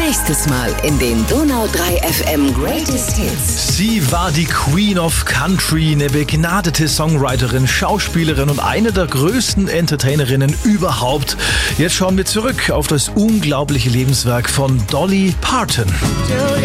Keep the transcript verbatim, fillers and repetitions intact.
Nächstes Mal in den Donau drei F M Greatest Hits. Sie war die Queen of Country, eine begnadete Songwriterin, Schauspielerin und eine der größten Entertainerinnen überhaupt. Jetzt schauen wir zurück auf das unglaubliche Lebenswerk von Dolly Parton.